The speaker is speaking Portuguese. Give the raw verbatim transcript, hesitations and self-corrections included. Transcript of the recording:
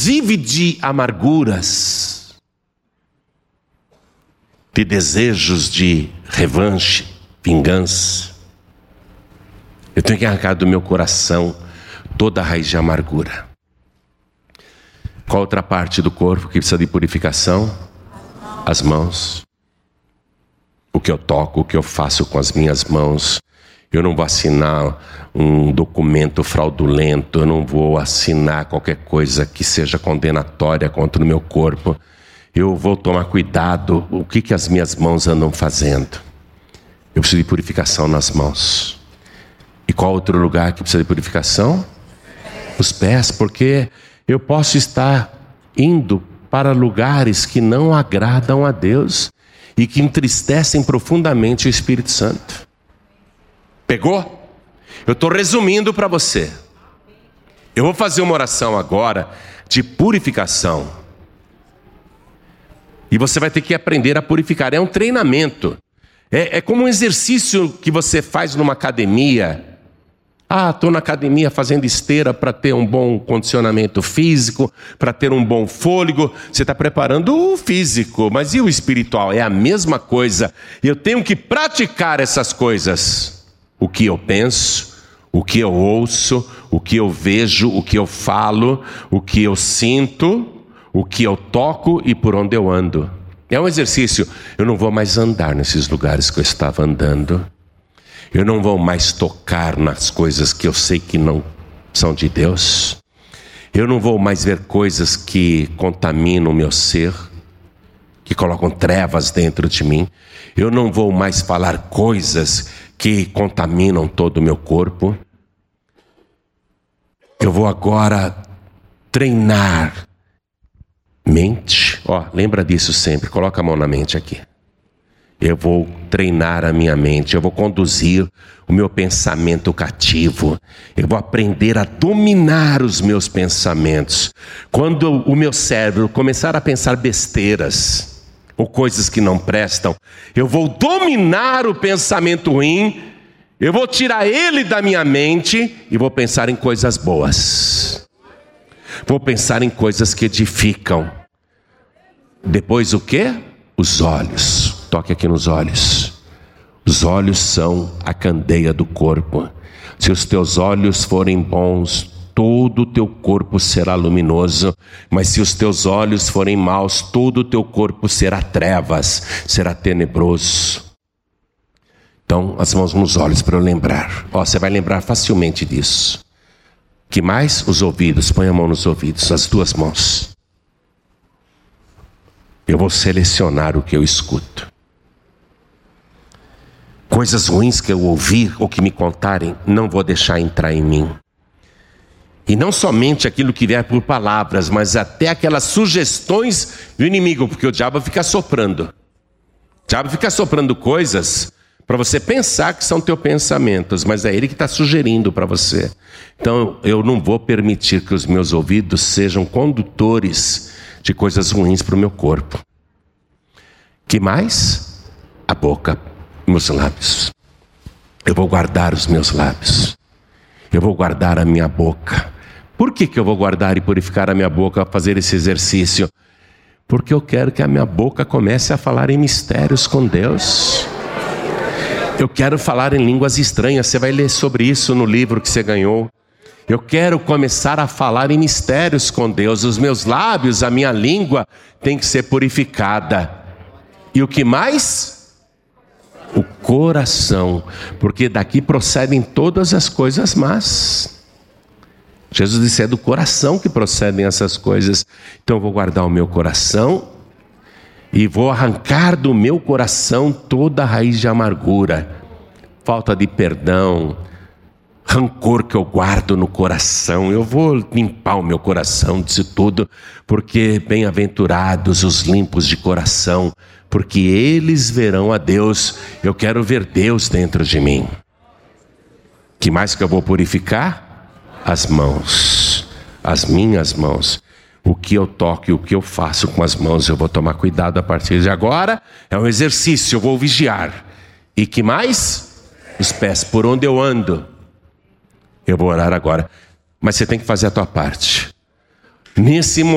inclusive de amarguras, de desejos de revanche, vingança. Eu tenho que arrancar do meu coração toda a raiz de amargura. Qual outra parte do corpo que precisa de purificação? As mãos. O que eu toco, o que eu faço com as minhas mãos. Eu não vou assinar um documento fraudulento, eu não vou assinar qualquer coisa que seja condenatória contra o meu corpo. Eu vou tomar cuidado, o que, que as minhas mãos andam fazendo. Eu preciso de purificação nas mãos. E qual outro lugar que precisa de purificação? Os pés, porque eu posso estar indo para lugares que não agradam a Deus e que entristecem profundamente o Espírito Santo. Pegou? Eu estou resumindo para você. Eu vou fazer uma oração agora de purificação. E você vai ter que aprender a purificar. É um treinamento. É, é como um exercício que você faz numa academia. Ah, estou na academia fazendo esteira para ter um bom condicionamento físico, para ter um bom fôlego. Você está preparando o físico, mas e o espiritual? É a mesma coisa. Eu tenho que praticar essas coisas. O que eu penso, o que eu ouço, o que eu vejo, o que eu falo, o que eu sinto, o que eu toco e por onde eu ando. É um exercício. Eu não vou mais andar nesses lugares que eu estava andando. Eu não vou mais tocar nas coisas que eu sei que não são de Deus. Eu não vou mais ver coisas que contaminam o meu ser, que colocam trevas dentro de mim. Eu não vou mais falar coisas que contaminam todo o meu corpo. Eu vou agora treinar mente. Ó, lembra disso sempre, coloca a mão na mente aqui. Eu vou treinar a minha mente, eu vou conduzir o meu pensamento cativo. Eu vou aprender a dominar os meus pensamentos. Quando o meu cérebro começar a pensar besteiras ou coisas que não prestam, eu vou dominar o pensamento ruim, eu vou tirar ele da minha mente e vou pensar em coisas boas. Vou pensar em coisas que edificam. Depois o quê? Os olhos. Toque aqui nos olhos. Os olhos são a candeia do corpo. Se os teus olhos forem bons, todo o teu corpo será luminoso. Mas se os teus olhos forem maus, todo o teu corpo será trevas, será tenebroso. Então, as mãos nos olhos para eu lembrar. Ó, você vai lembrar facilmente disso. Que mais? Os ouvidos. Põe a mão nos ouvidos, as duas mãos. Eu vou selecionar o que eu escuto. Coisas ruins que eu ouvir ou que me contarem, não vou deixar entrar em mim. E não somente aquilo que vier por palavras, mas até aquelas sugestões do inimigo, porque o diabo fica soprando. O diabo fica soprando coisas para você pensar que são teus pensamentos, mas é ele que está sugerindo para você. Então eu não vou permitir que os meus ouvidos sejam condutores de coisas ruins para o meu corpo. Que mais? A boca, meus lábios. Eu vou guardar os meus lábios. Eu vou guardar a minha boca. Por que que eu vou guardar e purificar a minha boca ao fazer esse exercício? Porque eu quero que a minha boca comece a falar em mistérios com Deus. Eu quero falar em línguas estranhas. Você vai ler sobre isso no livro que você ganhou. Eu quero começar a falar em mistérios com Deus. Os meus lábios, a minha língua tem que ser purificada. E o que mais? O coração. Porque daqui procedem todas as coisas más. Jesus disse, é do coração que procedem essas coisas. Então eu vou guardar o meu coração e vou arrancar do meu coração toda a raiz de amargura, falta de perdão, rancor que eu guardo no coração. Eu vou limpar o meu coração disso tudo, porque bem-aventurados os limpos de coração, porque eles verão a Deus. Eu quero ver Deus dentro de mim. Que mais que eu vou purificar? As mãos, as minhas mãos. O que eu toco e o que eu faço com as mãos, eu vou tomar cuidado a partir de agora. É um exercício, eu vou vigiar. E que mais? Os pés, por onde eu ando. Eu vou orar agora. Mas você tem que fazer a tua parte. Nesse momento.